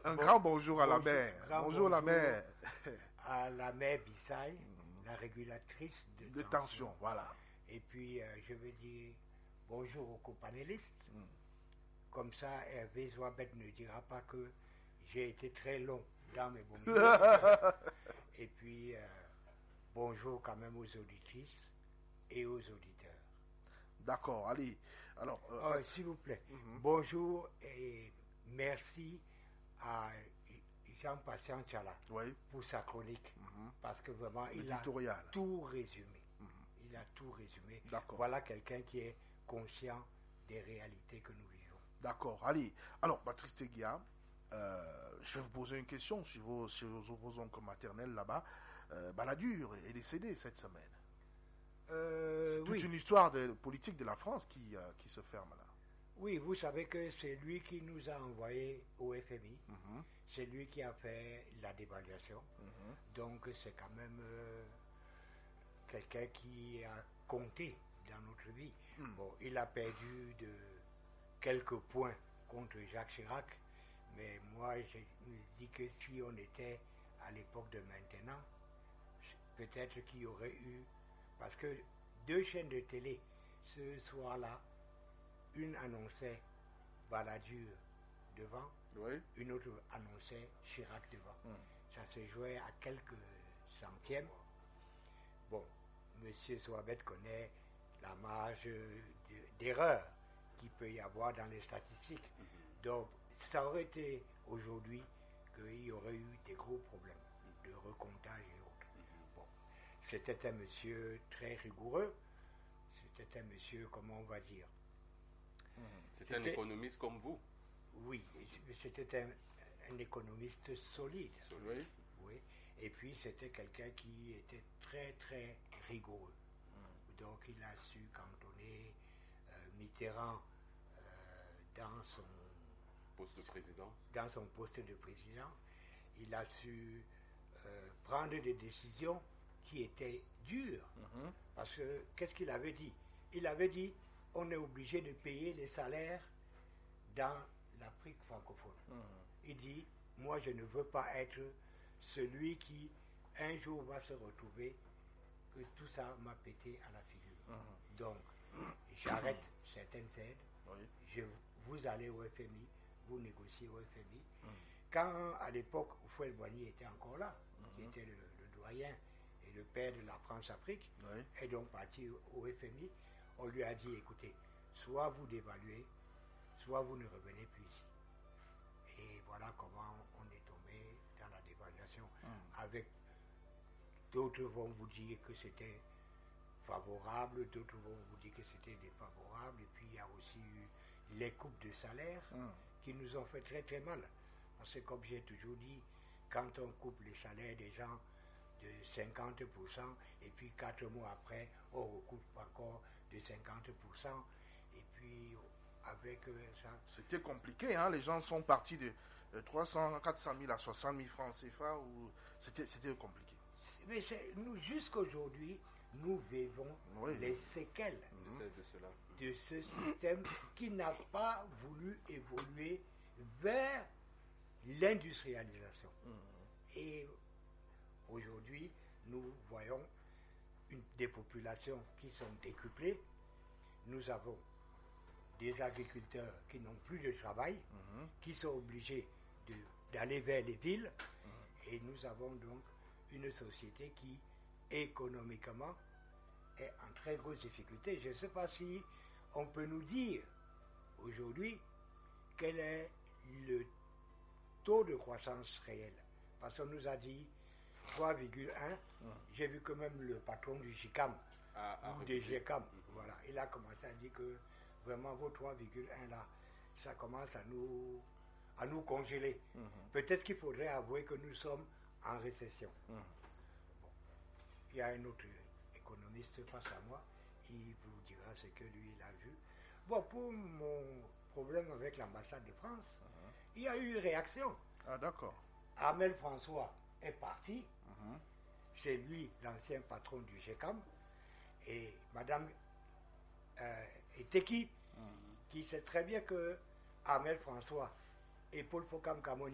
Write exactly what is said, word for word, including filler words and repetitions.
un bon, grand bonjour à la bonjour, mère. grand Bonjour la mère. à la mère Bissaï, la régulatrice de, De tension. tension, voilà. Et puis, euh, je veux dire bonjour aux copanélistes. Mm. Comme ça, Hervé Zoabet ne dira pas que j'ai été très long dans mes bonjours. Et puis, euh, bonjour quand même aux auditrices et aux auditeurs. D'accord, allez. Alors, euh, Oh, Pat- s'il vous plaît, Mhm. bonjour et merci à Jean Patient Tchala oui. pour sa chronique. Mhm. Parce que vraiment, il a L'éditorial. tout résumé. Mhm. Il a tout résumé. D'accord. Voilà quelqu'un qui est conscient des réalités que nous vivons. D'accord, allez. Alors, Patrice Teguia, euh, je vais vous poser une question sur vos, sur vos oncles maternels là-bas. Euh, Balladur est décédé cette semaine. Euh, C'est toute oui. une histoire de politique de la France qui, euh, qui se ferme là. Oui, vous savez que c'est lui qui nous a envoyés au F M I. Mhm. C'est lui qui a fait la dévaluation. Mhm. Donc c'est quand même euh, quelqu'un qui a compté dans notre vie. Mm. Bon, il a perdu de quelques points contre Jacques Chirac, mais moi je me dis que si on était à l'époque de maintenant, peut-être qu'il y aurait eu, parce que deux chaînes de télé ce soir-là, une annonçait Balladur devant, Oui. une autre annonçait Chirac devant. Mm. Ça se jouait à quelques centièmes. Bon, Monsieur Soabet connaît la marge d'erreur qu'il peut y avoir dans les statistiques. Mm-hmm. Donc, ça aurait été aujourd'hui qu'il y aurait eu des gros problèmes de recomptage et autres. Mm-hmm. Bon, c'était un monsieur très rigoureux. C'était un monsieur, comment on va dire, Mmh. C'était un économiste comme vous. Oui, c'était un, un économiste solide. Oui. Oui. Et puis c'était quelqu'un qui était très très rigoureux. Mmh. Donc il a su cantonner euh, Mitterrand euh, dans son poste de président. Dans son poste de président. Il a su euh, prendre des décisions qui étaient dures. Mmh. Parce que qu'est-ce qu'il avait dit? Il avait dit on est obligé de payer les salaires dans l'Afrique francophone. Mmh. Il dit, moi je ne veux pas être celui qui un jour va se retrouver que tout ça m'a pété à la figure. Mmh. Donc, j'arrête certaines aides, oui. je, vous allez au F M I, vous négociez au F M I. Mmh. Quand à l'époque, Houphouët-Boigny était encore là, mmh. qui était le, le doyen et le père de la France-Afrique, oui. est donc parti au F M I, on lui a dit, écoutez, soit vous dévaluez, soit vous ne revenez plus ici. Et voilà comment on est tombé dans la dévaluation. Mmh. Avec d'autres vont vous dire que c'était favorable, d'autres vont vous dire que c'était défavorable. Et puis il y a aussi eu les coupes de salaire mmh. qui nous ont fait très très mal. Parce que comme j'ai toujours dit, quand on coupe les salaires des gens de cinquante pour cent et puis quatre mois après on recoupe encore de cinquante pour cent et puis avec euh, ça... C'était compliqué, hein? Les gens sont partis de euh, trois cents, quatre cent mille à soixante mille francs C F A, ou... c'était, c'était compliqué. Mais c'est, nous, jusqu'aujourd'hui, nous vivons oui. les séquelles mmh. de, de, cela. de ce système qui n'a pas voulu évoluer vers l'industrialisation. Mmh. Et aujourd'hui, nous voyons une, des populations qui sont décuplées. Nous avons des agriculteurs qui n'ont plus de travail, mmh. qui sont obligés de, d'aller vers les villes. Mmh. Et nous avons donc une société qui, économiquement, est en très grosse difficulté. Je ne sais pas si on peut nous dire aujourd'hui quel est le taux de croissance réel. Parce qu'on nous a dit trois virgule un. Mmh. J'ai vu que même le patron du G I C A M, ah, ah, ou des G I C A M, mmh. voilà, il a commencé à dire que vraiment vos trois virgule un là, ça commence à nous, à nous congeler. Mmh. Peut-être qu'il faudrait avouer que nous sommes en récession. Mmh. Bon. Il y a un autre économiste face à moi, il vous dira ce que lui il a vu. Bon, pour mon problème avec l'ambassade de France, mmh. il y a eu réaction. Ah, d'accord. Armel François est parti, mmh. c'est lui l'ancien patron du G I C A M, et Madame euh, Eteki, mmh. qui sait très bien que Armel François et Paul Fokam Kamoni